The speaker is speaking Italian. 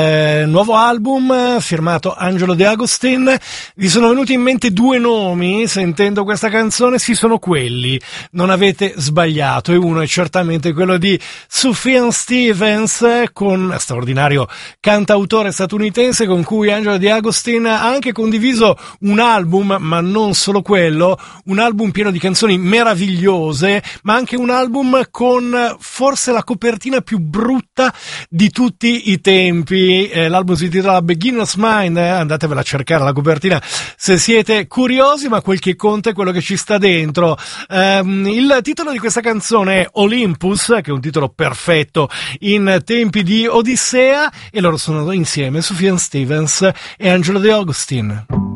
Nuovo album firmato Angelo De Agustin. Vi sono venuti in mente due nomi sentendo questa canzone, sì, sono quelli, non avete sbagliato, e uno è certamente quello di Sufjan Stevens, con straordinario cantautore statunitense con cui Angelo De Agustin ha anche condiviso un album, ma non solo quello, un album pieno di canzoni meravigliose, ma anche un album con forse la copertina più brutta di tutti i tempi. L'album si intitola Beginner's Mind, andatevela a cercare la copertina se siete curiosi, ma quel che conta è quello che ci sta dentro. Il titolo di questa canzone è Olympus, che è un titolo perfetto in tempi di Odissea, e loro sono insieme Sufjan Stevens e Angelo De Agustin.